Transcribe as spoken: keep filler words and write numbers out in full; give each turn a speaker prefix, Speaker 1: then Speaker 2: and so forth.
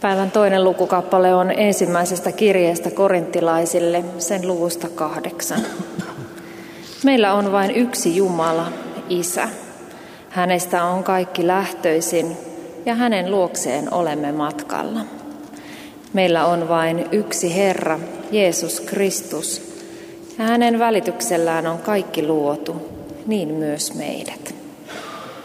Speaker 1: Päivän toinen lukukappale on ensimmäisestä kirjeestä korinttilaisille, sen luvusta kahdeksan. Meillä on vain yksi Jumala, Isä. Hänestä on kaikki lähtöisin ja hänen luokseen olemme matkalla. Meillä on vain yksi Herra, Jeesus Kristus, ja hänen välityksellään on kaikki luotu, niin myös meidät.